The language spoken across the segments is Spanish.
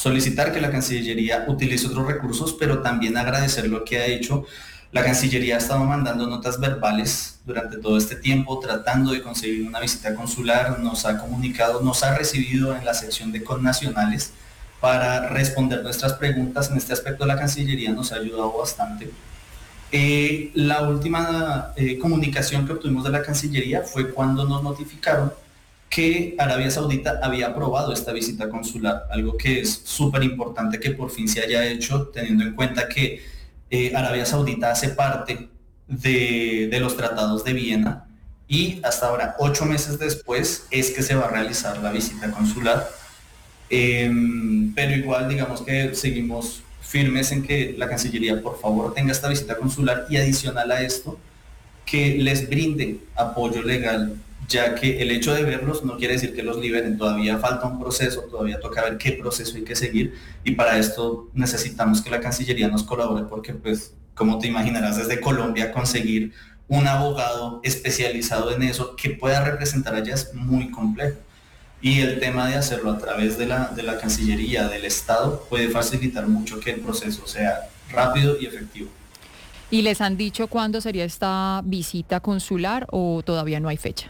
solicitar que la Cancillería utilice otros recursos, pero también agradecer lo que ha hecho. La Cancillería ha estado mandando notas verbales durante todo este tiempo, tratando de conseguir una visita consular, nos ha comunicado, nos ha recibido en la sección de connacionales para responder nuestras preguntas. En este aspecto la Cancillería nos ha ayudado bastante. La última comunicación que obtuvimos de la Cancillería fue cuando nos notificaron que Arabia Saudita había aprobado esta visita consular, algo que es súper importante que por fin se haya hecho, teniendo en cuenta que Arabia Saudita hace parte de los tratados de Viena y hasta ahora, 8 meses después, es que se va a realizar la visita consular. Pero igual, digamos que seguimos firmes en que la Cancillería, por favor, tenga esta visita consular y adicional a esto, que les brinde apoyo legal, ya que el hecho de verlos no quiere decir que los liberen, todavía falta un proceso, todavía toca ver qué proceso hay que seguir y para esto necesitamos que la Cancillería nos colabore porque pues como te imaginarás desde Colombia conseguir un abogado especializado en eso que pueda representar allá es muy complejo y el tema de hacerlo a través de la Cancillería, del Estado, puede facilitar mucho que el proceso sea rápido y efectivo. ¿Y les han dicho cuándo sería esta visita consular o todavía no hay fecha?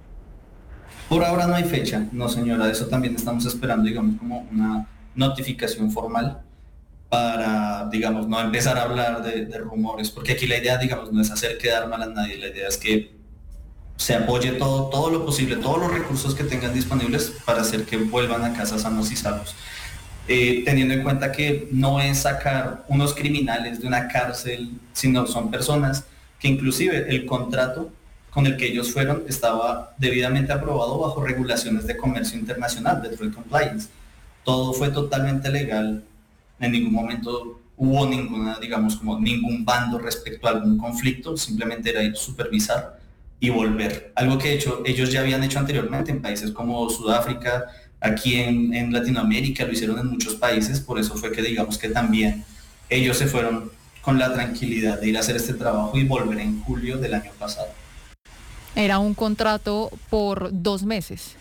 Por ahora no hay fecha, no señora, eso también estamos esperando, digamos, como una notificación formal para, digamos, no empezar a hablar de rumores, porque aquí la idea, digamos, no es hacer quedar mal a nadie, la idea es que se apoye todo lo posible, todos los recursos que tengan disponibles para hacer que vuelvan a casa sanos y salvos. Teniendo en cuenta que no es sacar unos criminales de una cárcel, sino son personas que inclusive el contrato con el que ellos fueron estaba debidamente aprobado bajo regulaciones de comercio internacional, de Trade Compliance. Todo fue totalmente legal, en ningún momento hubo ninguna, digamos, como ningún bando respecto a algún conflicto, simplemente era ir supervisar y volver. Algo que de hecho ellos ya habían hecho anteriormente en países como Sudáfrica, aquí en Latinoamérica, lo hicieron en muchos países, por eso fue que digamos que también ellos se fueron con la tranquilidad de ir a hacer este trabajo y volver en julio del año pasado. Era un contrato por 2 meses.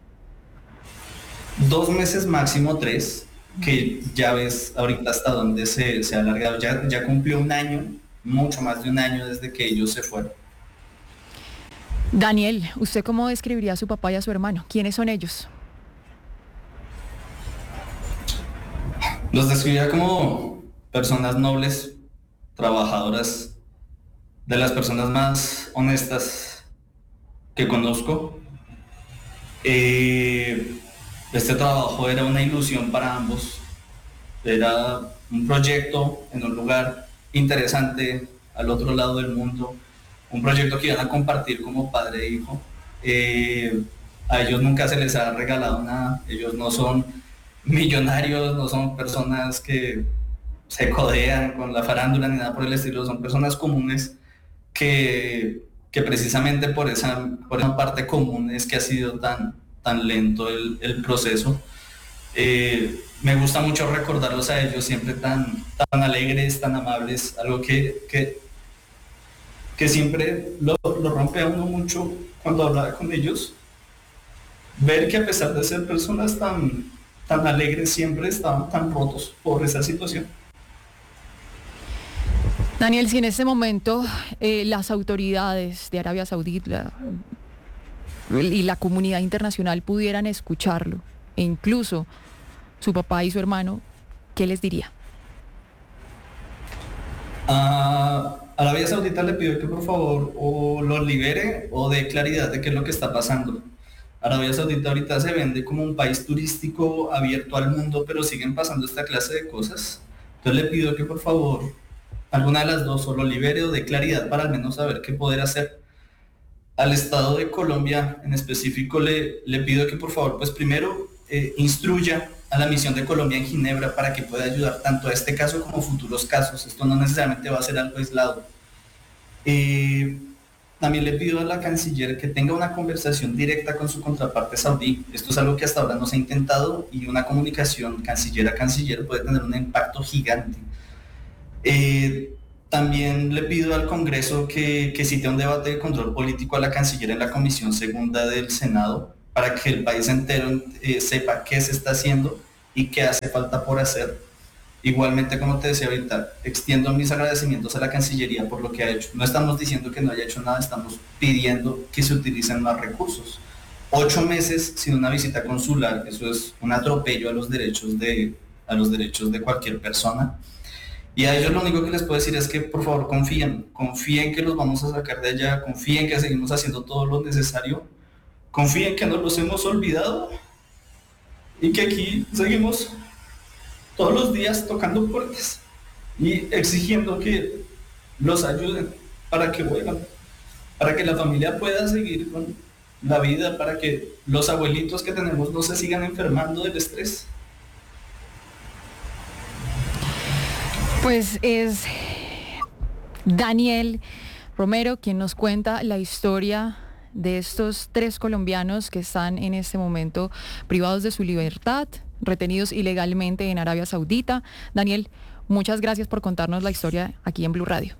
2 meses máximo 3, que ya ves ahorita hasta dónde se ha alargado, ya cumplió un año, mucho más de un año desde que ellos se fueron. Daniel, ¿usted cómo describiría a su papá y a su hermano? ¿Quiénes son ellos? Los describiría como personas nobles, trabajadoras, de las personas más honestas que conozco. Este trabajo era una ilusión para ambos, era un proyecto en un lugar interesante al otro lado del mundo, un proyecto que iban a compartir como padre e hijo. Eh, a ellos nunca se les ha regalado nada, ellos no son millonarios, no son personas que se codean con la farándula ni nada por el estilo, son personas comunes que precisamente por esa parte común es que ha sido tan lento el proceso. Me gusta mucho recordarlos a ellos, siempre tan alegres, tan amables, algo que siempre lo rompe a uno mucho cuando hablaba con ellos. Ver que a pesar de ser personas tan alegres, siempre estaban tan rotos por esa situación. Daniel, si en este momento las autoridades de Arabia Saudita y la comunidad internacional pudieran escucharlo, e incluso su papá y su hermano, ¿qué les diría? A Arabia Saudita le pido que por favor o los libere o dé claridad de qué es lo que está pasando. Arabia Saudita ahorita se vende como un país turístico abierto al mundo, pero siguen pasando esta clase de cosas. Entonces le pido que por favor alguna de las dos o lo libere o dé claridad para al menos saber qué poder hacer. Al Estado de Colombia en específico le pido que por favor pues primero instruya a la misión de Colombia en Ginebra para que pueda ayudar tanto a este caso como a futuros casos. Esto no necesariamente va a ser algo aislado. También le pido a la canciller que tenga una conversación directa con su contraparte saudí. Esto es algo que hasta ahora no se ha intentado y una comunicación canciller a canciller puede tener un impacto gigante. También le pido al Congreso que cite un debate de control político a la canciller en la Comisión Segunda del Senado para que el país entero sepa qué se está haciendo y qué hace falta por hacer. Igualmente, como te decía ahorita, extiendo mis agradecimientos a la Cancillería por lo que ha hecho. No estamos diciendo que no haya hecho nada, estamos pidiendo que se utilicen más recursos. 8 meses sin una visita consular, eso es un atropello a los derechos de cualquier persona. Y a ellos lo único que les puedo decir es que por favor confíen que los vamos a sacar de allá, confíen que seguimos haciendo todo lo necesario, confíen que no los hemos olvidado y que aquí seguimos todos los días tocando puertas y exigiendo que los ayuden para que vuelvan, para que la familia pueda seguir con la vida, para que los abuelitos que tenemos no se sigan enfermando del estrés. Pues es Daniel Romero quien nos cuenta la historia de estos 3 colombianos que están en este momento privados de su libertad, retenidos ilegalmente en Arabia Saudita. Daniel, muchas gracias por contarnos la historia aquí en Blue Radio.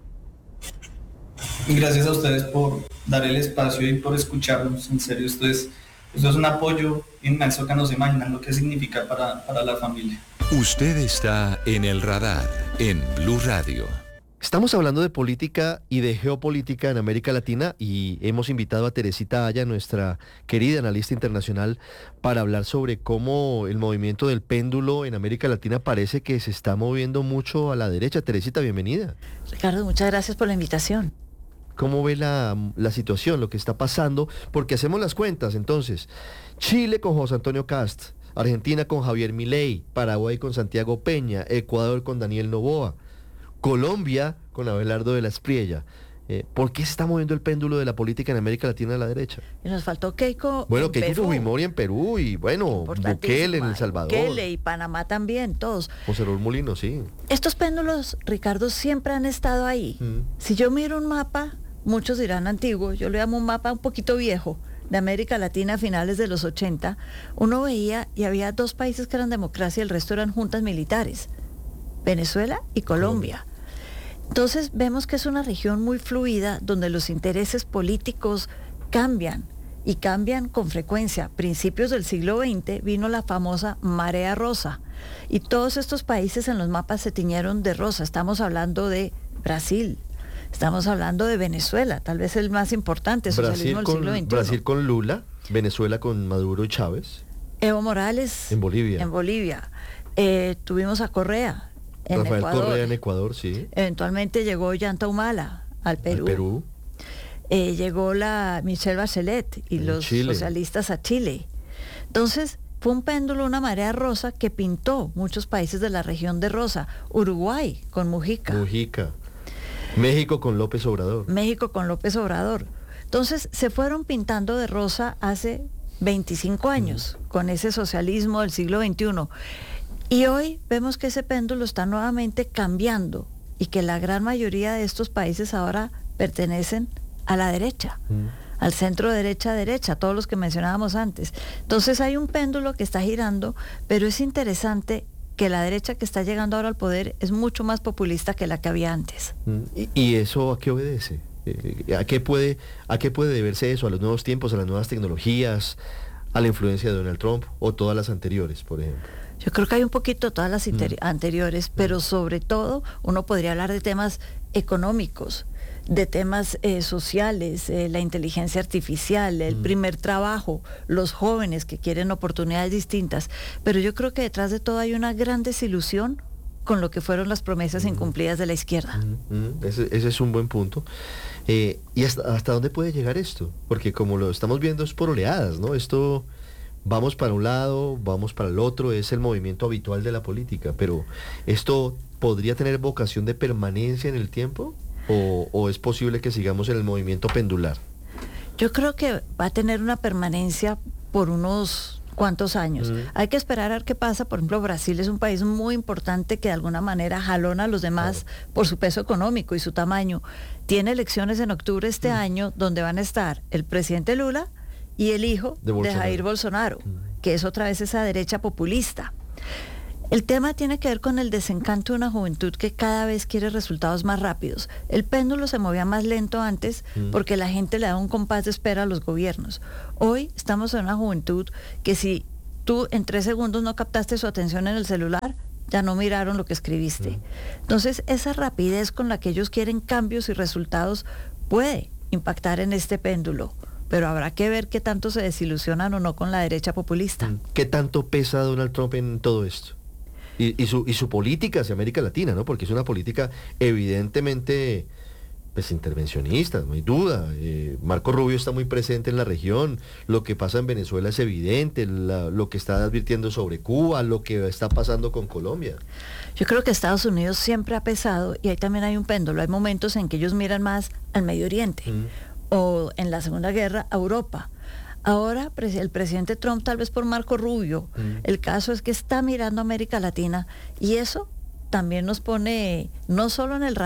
Gracias a ustedes por dar el espacio y por escucharnos. En serio, esto es un apoyo inmenso que no se imaginan lo que significa para la familia. Usted está en el radar en Blue Radio. Estamos hablando de política y de geopolítica en América Latina y hemos invitado a Teresita Aya, nuestra querida analista internacional, para hablar sobre cómo el movimiento del péndulo en América Latina parece que se está moviendo mucho a la derecha. Teresita, bienvenida. Ricardo, muchas gracias por la invitación. ¿Cómo ve la situación, lo que está pasando? Porque hacemos las cuentas, entonces. Chile con José Antonio Kast, Argentina con Javier Milei, Paraguay con Santiago Peña, Ecuador con Daniel Noboa, Colombia con Abelardo de la Espriella. ¿Por qué se está moviendo el péndulo de la política en América Latina a la derecha? Y nos faltó Keiko. Bueno, Keiko Fujimori en Perú y bueno, Bukele en El Salvador. Bukele y Panamá también, todos. José Raúl Molino, sí. Estos péndulos, Ricardo, siempre han estado ahí. Si yo miro un mapa, muchos dirán antiguo, yo le llamo un mapa un poquito viejo, de América Latina a finales de los 80, uno veía y había 2 países que eran democracia y el resto eran juntas militares, Venezuela y Colombia. Entonces vemos que es una región muy fluida donde los intereses políticos cambian y cambian con frecuencia. Principios del siglo XX vino la famosa marea rosa y todos estos países en los mapas se tiñeron de rosa. Estamos hablando de Brasil, estamos hablando de Venezuela, tal vez el más importante socialismo del siglo XXI. Brasil con Lula, Venezuela con Maduro y Chávez. Evo Morales en Bolivia. Tuvimos a Correa. Rafael Correa en Ecuador, sí. Eventualmente llegó Ollanta Humala al Perú. Llegó la Michelle Bachelet y los socialistas a Chile. Entonces, fue un péndulo, una marea rosa que pintó muchos países de la región de rosa. Uruguay con Mujica. México con López Obrador. Entonces, se fueron pintando de rosa hace 25 años con ese socialismo del siglo XXI. Y hoy vemos que ese péndulo está nuevamente cambiando y que la gran mayoría de estos países ahora pertenecen a la derecha, al centro derecha, todos los que mencionábamos antes. Entonces hay un péndulo que está girando, pero es interesante que la derecha que está llegando ahora al poder es mucho más populista que la que había antes. ¿Y eso a qué obedece? ¿A qué puede deberse eso? ¿A los nuevos tiempos, a las nuevas tecnologías, a la influencia de Donald Trump o todas las anteriores, por ejemplo? Yo creo que hay un poquito todas las anteriores, pero sobre todo uno podría hablar de temas económicos, de temas sociales, la inteligencia artificial, el primer trabajo, los jóvenes que quieren oportunidades distintas. Pero yo creo que detrás de todo hay una gran desilusión con lo que fueron las promesas incumplidas de la izquierda. Ese es un buen punto. ¿Y hasta dónde puede llegar esto? Porque como lo estamos viendo es por oleadas, ¿no? Esto... Vamos para un lado, vamos para el otro, es el movimiento habitual de la política, pero ¿esto podría tener vocación de permanencia en el tiempo? ¿O es posible que sigamos en el movimiento pendular? Yo creo que va a tener una permanencia por unos cuantos años. Hay que esperar a ver qué pasa. Por ejemplo, Brasil es un país muy importante que de alguna manera jalona a los demás por su peso económico y su tamaño. Tiene elecciones en octubre este año donde van a estar el presidente Lula y el hijo de Jair Bolsonaro, que es otra vez esa derecha populista. El tema tiene que ver con el desencanto de una juventud que cada vez quiere resultados más rápidos. El péndulo se movía más lento antes porque la gente le daba un compás de espera a los gobiernos. Hoy estamos en una juventud que si tú en 3 segundos no captaste su atención en el celular, ya no miraron lo que escribiste. Entonces, esa rapidez con la que ellos quieren cambios y resultados puede impactar en este péndulo, pero habrá que ver qué tanto se desilusionan o no con la derecha populista. ¿Qué tanto pesa Donald Trump en todo esto? Y su política hacia América Latina, ¿no? Porque es una política evidentemente pues intervencionista, no hay duda. Marco Rubio está muy presente en la región, lo que pasa en Venezuela es evidente, lo que está advirtiendo sobre Cuba, lo que está pasando con Colombia. Yo creo que Estados Unidos siempre ha pesado, y ahí también hay un péndulo, hay momentos en que ellos miran más al Medio Oriente, o en la Segunda Guerra a Europa. Ahora el presidente Trump, tal vez por Marco Rubio, el caso es que está mirando a América Latina, y eso también nos pone no solo en el